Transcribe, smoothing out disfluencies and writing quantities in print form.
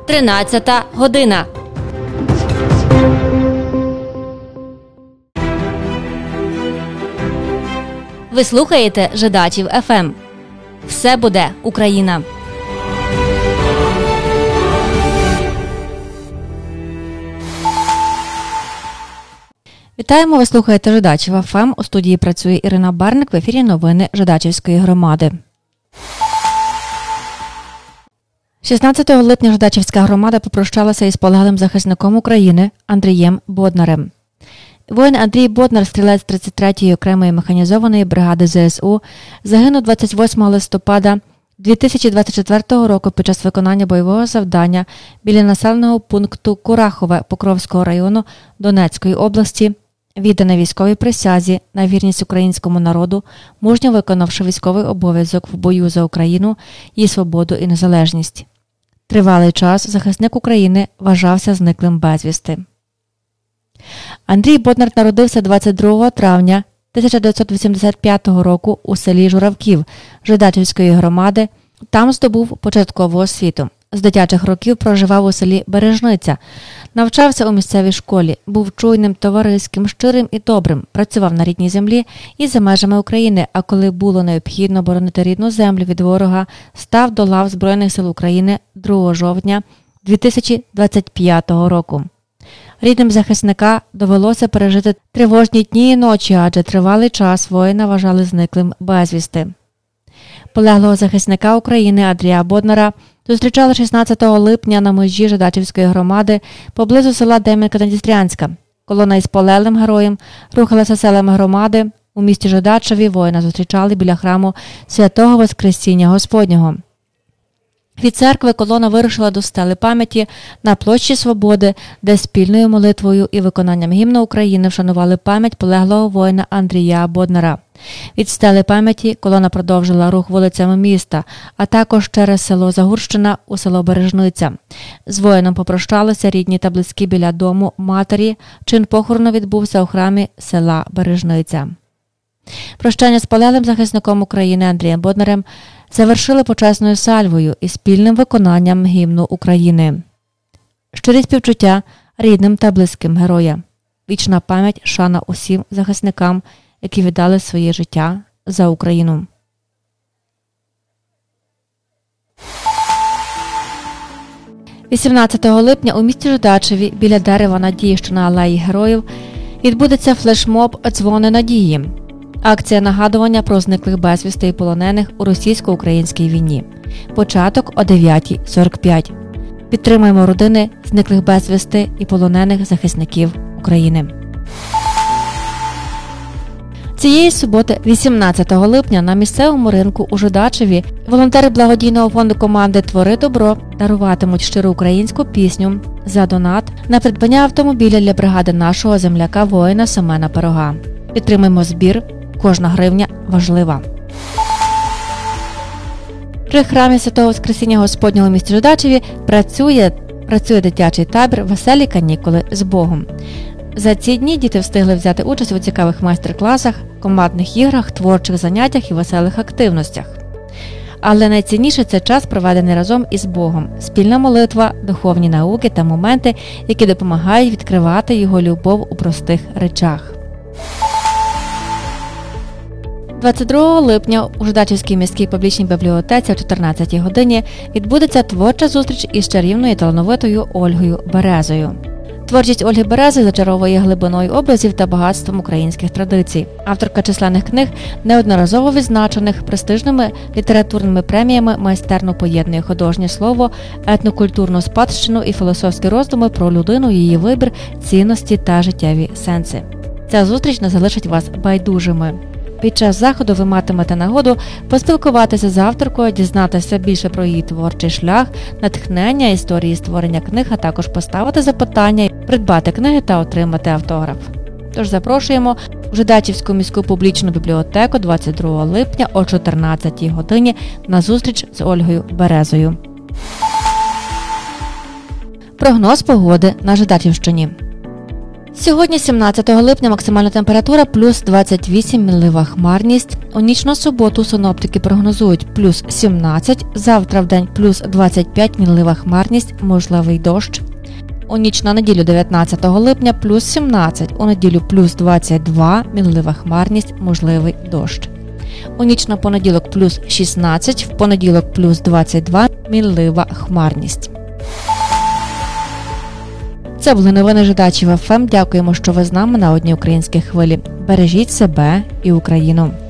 13 година. Ви слухаєте Жидачів ФМ. Все буде Україна. Вітаємо, ви слухаєте Жидачів ФМ. У студії працює Ірина Барник, в ефірі новини Жидачівської громади. 16 липня Жидачівська громада попрощалася із полеглим захисником України Андрієм Боднарем. Воїн Андрій Боднар, стрілець 33-ї окремої механізованої бригади ЗСУ, загинув 28 листопада 2024 року під час виконання бойового завдання біля населеного пункту Курахове Покровського району Донецької області, відданий військовій присязі на вірність українському народу, мужньо виконавши військовий обов'язок в бою за Україну, її свободу і незалежність. Тривалий час захисник України вважався зниклим безвісти. Андрій Боднар народився 22 травня 1985 року у селі Журавків Жидачівської громади. Там здобув початкову освіту. З дитячих років проживав у селі Бережниця. Навчався у місцевій школі, був чуйним, товариським, щирим і добрим, працював на рідній землі і за межами України, а коли було необхідно боронити рідну землю від ворога, став до лав Збройних сил України 2 жовтня 2025 року. Рідним захисника довелося пережити тривожні дні і ночі, адже тривалий час воїна вважали зниклим безвісти. Полеглого захисника України Андрія Боднара зустрічали 16 липня на межі Жидачівської громади поблизу села Дем'янка-Надістрянська. Колона із полеглим героєм рухалася селами громади. У місті Жидачеві воїна зустрічали біля храму Святого Воскресіння Господнього. Від церкви колона вирушила до стели пам'яті на площі Свободи, де спільною молитвою і виконанням гімну України вшанували пам'ять полеглого воїна Андрія Боднара. Від стели пам'яті колона продовжила рух вулицями міста, а також через село Загурщина у село Бережниця. З воїном попрощалися рідні та близькі біля дому матері. Чин похорону відбувся у храмі села Бережниця. Прощання з полеглим захисником України Андрієм Боднарем завершили почесною сальвою і спільним виконанням гімну України. Щирі співчуття рідним та близьким героя. Вічна пам'ять, шана усім захисникам, які віддали своє життя за Україну. – 18 липня у місті Жидачеві біля дерева Надії, що на Алеї Героїв, відбудеться флешмоб «Дзвони Надії». Акція нагадування про зниклих безвісти і полонених у російсько-українській війні. Початок о 9:45. Підтримуємо родини зниклих безвісти і полонених захисників України. Цієї суботи, 18 липня, на місцевому ринку у Жидачеві волонтери благодійного фонду команди «Твори добро» даруватимуть щиру українську пісню за донат на придбання автомобіля для бригади нашого земляка-воїна Семена Пирога. Підтримуємо збір. Кожна гривня важлива. При храмі Святого Воскресіння Господнього у місті Жидачеві працює дитячий табір «Веселі канікули з Богом». За ці дні діти встигли взяти участь у цікавих майстер-класах, командних іграх, творчих заняттях і веселих активностях. Але найцінніше – це час, проведений разом із Богом, спільна молитва, духовні науки та моменти, які допомагають відкривати Його любов у простих речах. 22 липня у Жидачівській міській публічній бібліотеці о 14 годині відбудеться творча зустріч із чарівною і талановитою Ольгою Березою. Творчість Ольги Берези зачаровує глибиною образів та багатством українських традицій. Авторка численних книг, неодноразово відзначених престижними літературними преміями, майстерно поєднує художнє слово, етнокультурну спадщину і філософські роздуми про людину, її вибір, цінності та життєві сенси. Ця зустріч не залишить вас байдужими. Під час заходу ви матимете нагоду поспілкуватися з авторкою, дізнатися більше про її творчий шлях, натхнення, історії створення книг, а також поставити запитання, придбати книги та отримати автограф. Тож запрошуємо в Жидачівську міську публічну бібліотеку 22 липня о 14 годині на зустріч з Ольгою Березою. Прогноз погоди на Жидачівщині. Сьогодні, 17 липня, максимальна температура плюс 28, мінлива хмарність. У ніч на суботу синоптики прогнозують плюс 17, завтра в день плюс 25, мінлива хмарність, можливий дощ. У ніч на неділю 19 липня плюс 17, у неділю плюс 22, мінлива хмарність, можливий дощ. У ніч на понеділок плюс 16, в понеділок плюс 22, мінлива хмарність. Це були новини Жидачів ФМ. Дякуємо, що ви з нами на одній українській хвилі. Бережіть себе і Україну.